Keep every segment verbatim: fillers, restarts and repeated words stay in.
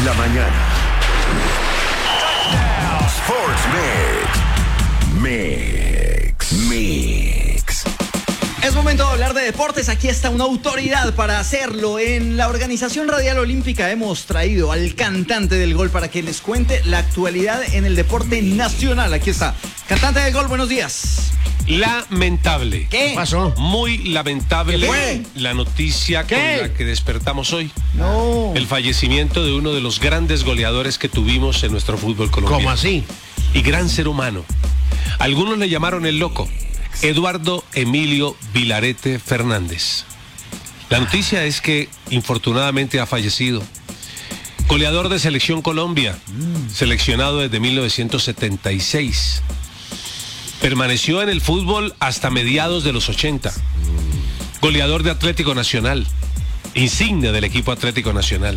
la mañana. Sports Mix. Mix. Mix. Es momento de hablar de deportes. Aquí está una autoridad para hacerlo. En la Organización Radial Olímpica hemos traído al cantante del gol para que les cuente la actualidad en el deporte nacional. Aquí está. Cantante del gol, buenos días. Lamentable. ¿Qué pasó? Muy lamentable. ¿Qué fue? La noticia ¿Qué? con la que despertamos hoy. No. El fallecimiento de uno de los grandes goleadores que tuvimos en nuestro fútbol colombiano. ¿Cómo así? Y gran ser humano. Algunos le llamaron el loco. Eduardo Emilio Vilarete Fernández. La noticia es que infortunadamente ha fallecido. Goleador de Selección Colombia, seleccionado desde mil novecientos setenta y seis. Permaneció en el fútbol hasta mediados de los ochenta. Goleador de Atlético Nacional, insignia del equipo Atlético Nacional.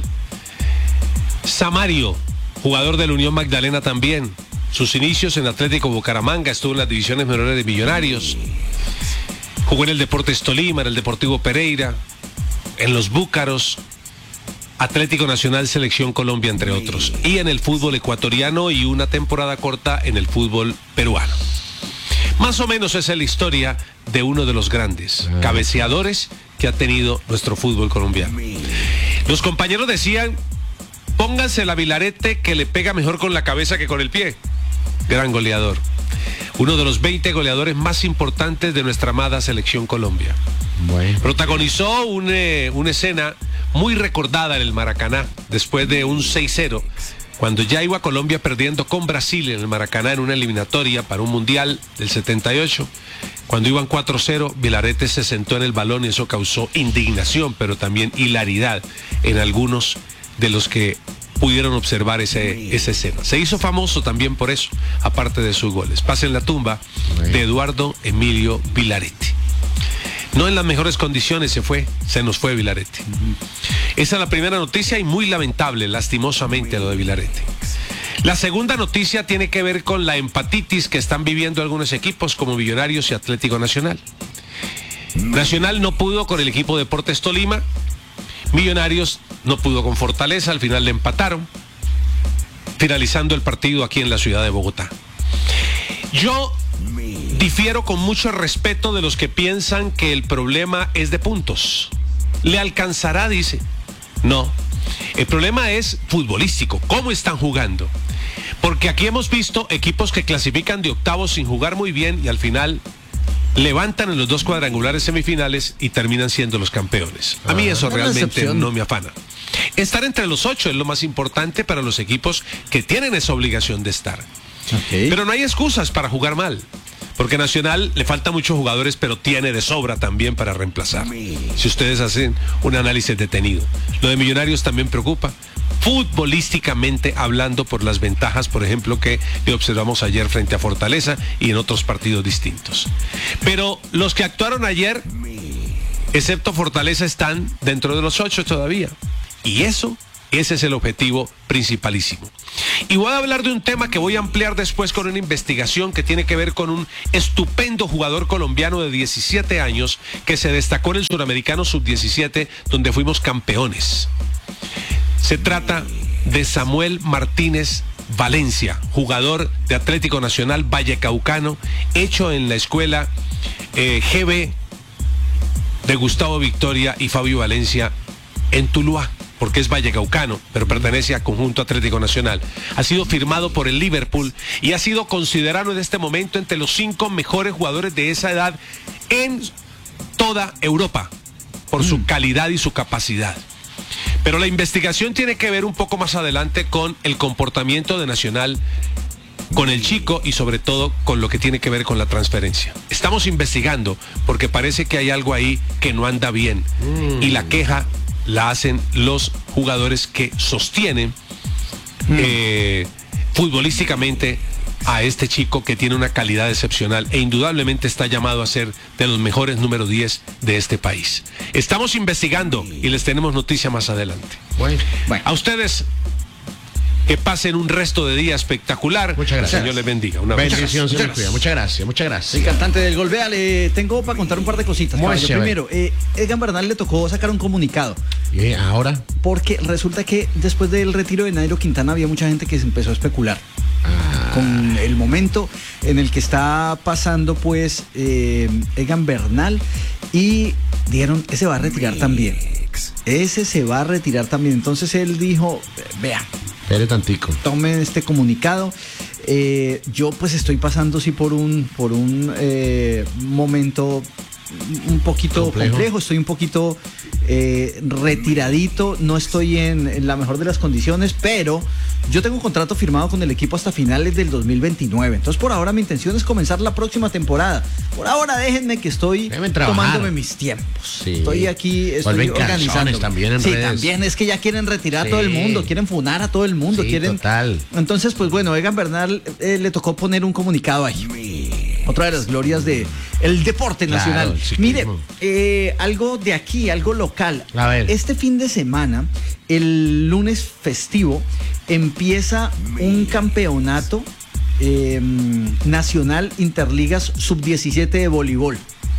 Samario, jugador de la Unión Magdalena también. Sus inicios en Atlético Bucaramanga, estuvo en las divisiones menores de Millonarios. Jugó en el Deportes Tolima, en el Deportivo Pereira, en los Búcaros, Atlético Nacional, Selección Colombia, entre otros. Y en el fútbol ecuatoriano y una temporada corta en el fútbol peruano. Más o menos esa es la historia de uno de los grandes cabeceadores que ha tenido nuestro fútbol colombiano. Los compañeros decían, pónganse la Vilarete que le pega mejor con la cabeza que con el pie. Gran goleador. Uno de los veinte goleadores más importantes de nuestra amada Selección Colombia. Bueno. Protagonizó un, eh, una escena muy recordada en el Maracaná, después de un seis cero, cuando ya iba Colombia perdiendo con Brasil en el Maracaná en una eliminatoria para un Mundial del setenta y ocho. Cuando iban cuatro cero, Vilarete se sentó en el balón y eso causó indignación, pero también hilaridad en algunos de los que pudieron observar ese, esa escena. Se hizo famoso también por eso, aparte de sus goles. Pasa en la tumba de Eduardo Emilio Vilarete. No en las mejores condiciones se fue, se nos fue Vilarete. Esa es la primera noticia y muy lamentable, lastimosamente, lo de Vilarete. La segunda noticia tiene que ver con la empatitis que están viviendo algunos equipos como Millonarios y Atlético Nacional. Nacional no pudo con el equipo Deportes Tolima. Millonarios no pudo con Fortaleza, al final le empataron, finalizando el partido aquí en la ciudad de Bogotá. Yo difiero con mucho respeto de los que piensan que el problema es de puntos. ¿Le alcanzará? Dice. No, el problema es futbolístico, cómo están jugando. Porque aquí hemos visto equipos que clasifican de octavos sin jugar muy bien y al final levantan en los dos cuadrangulares semifinales y terminan siendo los campeones. A mí eso realmente no me afana. Estar entre los ocho es lo más importante para los equipos que tienen esa obligación de estar. Okay. Pero no hay excusas para jugar mal, porque Nacional le falta muchos jugadores, pero tiene de sobra también para reemplazar. Si ustedes hacen un análisis detenido. Lo de Millonarios también preocupa, futbolísticamente hablando, por las ventajas, por ejemplo, que observamos ayer frente a Fortaleza y en otros partidos distintos. Pero los que actuaron ayer, excepto Fortaleza, están dentro de los ocho todavía. Y eso, ese es el objetivo principalísimo. Y voy a hablar de un tema que voy a ampliar después con una investigación que tiene que ver con un estupendo jugador colombiano de diecisiete años que se destacó en el Suramericano sub diecisiete, donde fuimos campeones. Se trata de Samuel Martínez Valencia, jugador de Atlético Nacional Vallecaucano, hecho en la escuela eh, G B de Gustavo Victoria y Fabio Valencia en Tuluá, porque es vallecaucano, pero pertenece al conjunto Atlético Nacional. Ha sido firmado por el Liverpool y ha sido considerado en este momento entre los cinco mejores jugadores de esa edad en toda Europa, por mm. su calidad y su capacidad. Pero la investigación tiene que ver un poco más adelante con el comportamiento de Nacional, con el chico y sobre todo con lo que tiene que ver con la transferencia. Estamos investigando porque parece que hay algo ahí que no anda bien mm. y la queja la hacen los jugadores que sostienen mm. eh, futbolísticamente a este chico que tiene una calidad excepcional e indudablemente está llamado a ser de los mejores número diez de este país. Estamos investigando y les tenemos noticia más adelante. Bueno, bueno. A ustedes Que pasen un resto de día espectacular. Muchas gracias. El Señor les bendiga. Una vez. Bendición, Muchas se gracias. cuida. Muchas gracias, muchas gracias. El cantante del gol. Vea, le tengo para contar un par de cositas. Muy caballo. chévere. Primero, eh, Egan Bernal le tocó sacar un comunicado. Y ahora, Porque resulta que después del retiro de Nairo Quintana había mucha gente que se empezó a especular con el momento en el que está pasando pues eh, Egan Bernal, y dijeron, ese va a retirar también. Ese se va a retirar también. Entonces él dijo, vea, espere tantico. tomen este comunicado. Eh, yo pues estoy pasando sí por un por un eh, momento un poquito complejo, Complejo. estoy un poquito eh, retiradito, no estoy en, en la mejor de las condiciones, pero yo tengo un contrato firmado con el equipo hasta finales del dos mil veintinueve, entonces por ahora mi intención es comenzar la próxima temporada. Por ahora déjenme que estoy Deben trabajar. tomándome mis tiempos. Sí. Estoy aquí, estoy Vuelven organizando. canciones también en sí, redes. también es que ya quieren retirar Sí. a todo el mundo, quieren funar a todo el mundo, Sí, quieren. total. Entonces, pues bueno, Egan Bernal eh, le tocó poner un comunicado ahí. Otra de las glorias de el deporte Claro, nacional. el ciclismo. Mire, eh, algo de aquí, algo local. A ver. Este fin de semana, el lunes festivo, empieza un campeonato eh, nacional Interligas sub diecisiete de voleibol.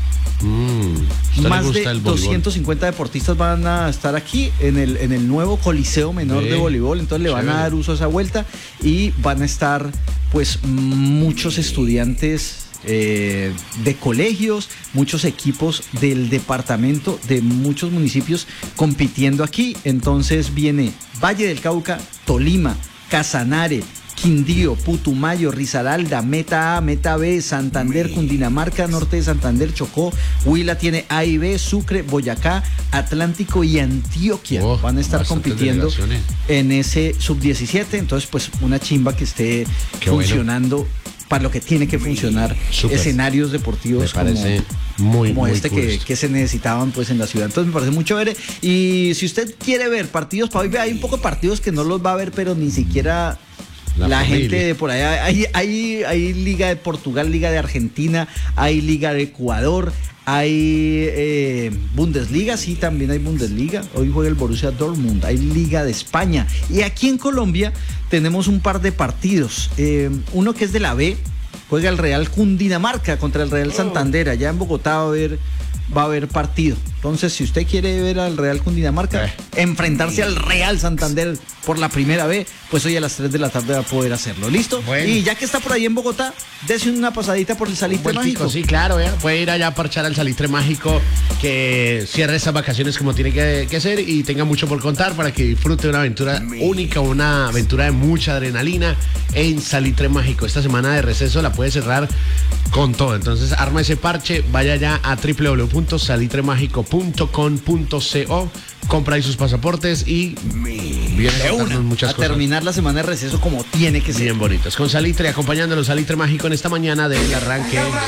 Mm, ¿a usted le Más gusta de el voleibol? doscientos cincuenta deportistas van a estar aquí en el, en el nuevo Coliseo Menor Sí, de Voleibol, entonces le van a chévere. dar uso a esa vuelta y van a estar pues muchos estudiantes eh, de colegios, muchos equipos del departamento, de muchos municipios compitiendo aquí. Entonces viene Valle del Cauca, Tolima, Casanare, Quindío, Putumayo, Risaralda, Meta A, Meta B, Santander, Cundinamarca, Norte de Santander, Chocó, Huila tiene A y B, Sucre, Boyacá, Atlántico y Antioquia. Oh, van a estar bastantes compitiendo delegaciones. en ese sub diecisiete. Entonces, pues una chimba que esté Qué bueno. funcionando para lo que tiene que funcionar. Súper. Escenarios deportivos Me parece como, muy, como muy este cool que, esto. que se necesitaban pues en la ciudad. Entonces me parece muy chévere. Y si usted quiere ver partidos para hoy, vea, hay un poco de partidos que no los va a ver, pero ni siquiera La la, familia. gente de por allá. Hay, hay, hay Liga de Portugal, Liga de Argentina, hay Liga de Ecuador, hay eh, Bundesliga, sí, también hay Bundesliga. Hoy juega el Borussia Dortmund, hay Liga de España. Y aquí en Colombia tenemos un par de partidos. Eh, uno que es de la B, juega el Real Cundinamarca contra el Real Santander. Allá en Bogotá va a haber, va a haber partido. Entonces, si usted quiere ver al Real Cundinamarca, Eh. enfrentarse al Real Santander por la primera vez, pues hoy a las tres de la tarde va a poder hacerlo. ¿Listo? Bueno. Y ya que está por ahí en Bogotá, dése una pasadita por el Salitre Un vueltico, Mágico. sí, claro, ¿eh? Puede ir allá a parchar al Salitre Mágico, que cierre estas vacaciones como tiene que, que ser y tenga mucho por contar para que disfrute de una aventura única, una aventura de mucha adrenalina en Salitre Mágico. Esta semana de receso la puede cerrar con todo. Entonces, arma ese parche, vaya ya a w w w punto salitre mágico punto com punto co, compra ahí sus pasaportes y viene De a contarnos una, muchas a cosas terminar la semana de receso como tiene que ser. bien bonitas. Con Salitre, acompañándolos Salitre Mágico en esta mañana del arranque.